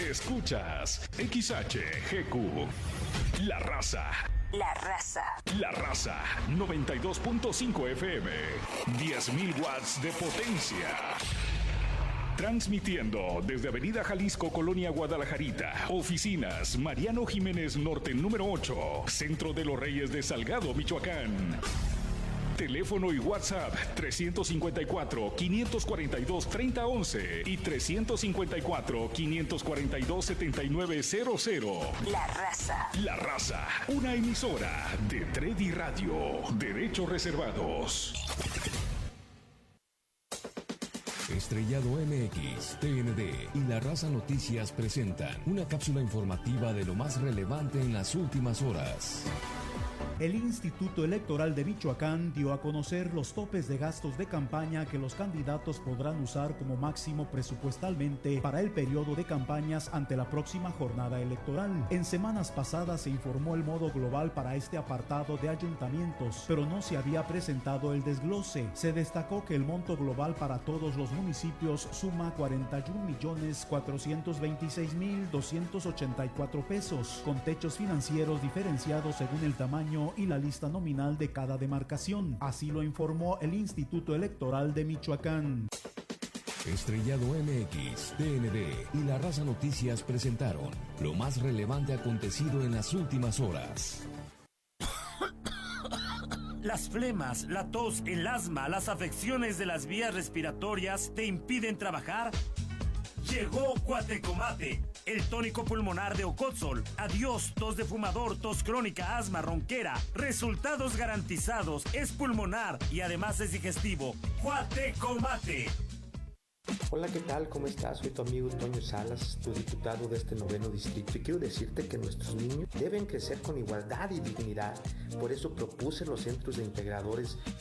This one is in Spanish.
Escuchas XHGQ. La Raza. La Raza. La Raza 92.5 FM. 10.000 watts de potencia. Transmitiendo desde Avenida Jalisco, Colonia Guadalajarita. Oficinas Mariano Jiménez Norte número 8. Centro de los Reyes de Salgado, Michoacán. Teléfono y WhatsApp 354-542-3011 y 354-542-7900. La Raza. La Raza, una emisora de Tredi Radio. Derechos reservados. Estrellado MX, TND y La Raza Noticias presentan una cápsula informativa de lo más relevante en las últimas horas. El Instituto Electoral de Michoacán dio a conocer los topes de gastos de campaña que los candidatos podrán usar como máximo presupuestalmente para el periodo de campañas ante la próxima jornada electoral. En semanas pasadas se informó el modo global para este apartado de ayuntamientos, pero no se había presentado el desglose. Se destacó que el monto global para todos los municipios suma 41.426.284 pesos, con techos financieros diferenciados según el tamaño y la lista nominal de cada demarcación. Así lo informó el Instituto Electoral de Michoacán. Estrellado MX, TND y La Raza Noticias presentaron lo más relevante acontecido en las últimas horas. Las flemas, la tos, el asma, las afecciones de las vías respiratorias te impiden trabajar. Llegó Cuatecomate, el tónico pulmonar de Ocotzol. Adiós, tos de fumador, tos crónica, asma, ronquera. Resultados garantizados, es pulmonar y además es digestivo. Cuatecomate. Hola, ¿qué tal? ¿Cómo estás? Soy tu amigo Toño Salas, tu diputado de este 9º distrito, y quiero decirte que nuestros niños deben crecer con igualdad y dignidad. Por eso propuse los centros de integradores